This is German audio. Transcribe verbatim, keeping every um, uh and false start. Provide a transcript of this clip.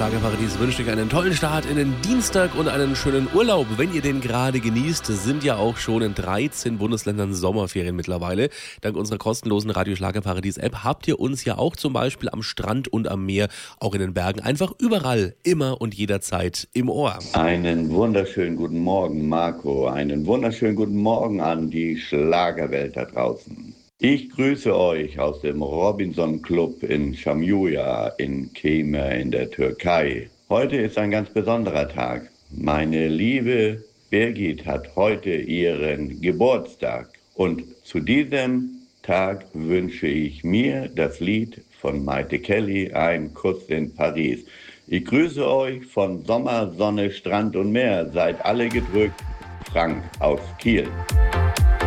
Schlagerparadies wünscht euch einen tollen Start in den Dienstag und einen schönen Urlaub. Wenn ihr den gerade genießt, sind ja auch schon in dreizehn Bundesländern Sommerferien mittlerweile. Dank unserer kostenlosen Radio Schlagerparadies App habt ihr uns ja auch zum Beispiel am Strand und am Meer, auch in den Bergen, einfach überall, immer und jederzeit im Ohr. Einen wunderschönen guten Morgen, Marco. Einen wunderschönen guten Morgen an die Schlagerwelt da draußen. Ich grüße euch aus dem Robinson Club in Şamlıurfa in Kemer in der Türkei. Heute ist ein ganz besonderer Tag. Meine liebe Birgit hat heute ihren Geburtstag. Und zu diesem Tag wünsche ich mir das Lied von Maite Kelly, Ein Kuss in Paris. Ich grüße euch von Sommer, Sonne, Strand und Meer. Seid alle gedrückt. Frank aus Kiel.